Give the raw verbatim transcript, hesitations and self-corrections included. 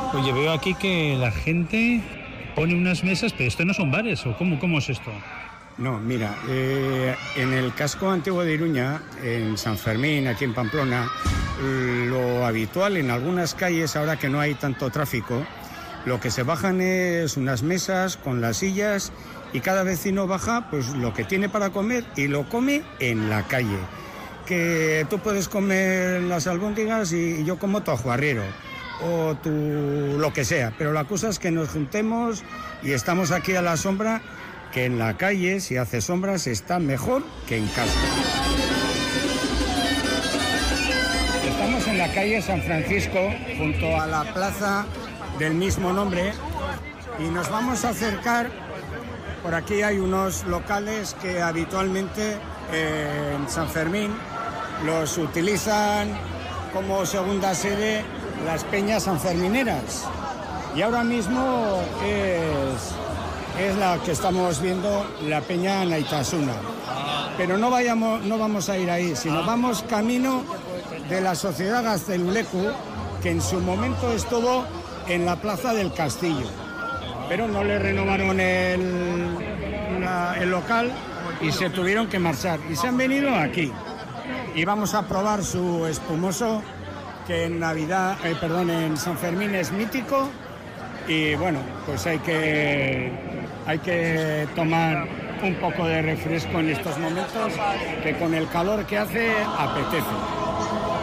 Oye, veo aquí que la gente pone unas mesas, pero esto no son bares, ¿o cómo, cómo es esto? No, mira, eh, en el casco antiguo de Iruña, en San Fermín, aquí en Pamplona, lo habitual en algunas calles, ahora que no hay tanto tráfico, lo que se bajan es unas mesas con las sillas y cada vecino baja pues lo que tiene para comer y lo come en la calle. Que tú puedes comer las albóndigas y yo como tu ajuarriero o tu lo que sea, pero la cosa es que nos juntemos y estamos aquí a la sombra, que en la calle, si hace sombras, está mejor que en casa. Estamos en la calle San Francisco, junto a la plaza del mismo nombre, y nos vamos a acercar. Por aquí hay unos locales que habitualmente eh, en San Fermín los utilizan como segunda sede las peñas sanfermineras. Y ahora mismo es... es la que estamos viendo, la Peña Naitasuna. Pero no, vayamos, no vamos a ir ahí, sino vamos camino de la Sociedad Gazteluleku, que en su momento estuvo en la Plaza del Castillo. Pero no le renovaron el, la, el local y se tuvieron que marchar. Y se han venido aquí. Y vamos a probar su espumoso, que en Navidad, eh, perdón, en San Fermín es mítico. Y bueno, pues hay que... hay que tomar un poco de refresco en estos momentos, que con el calor que hace apetece.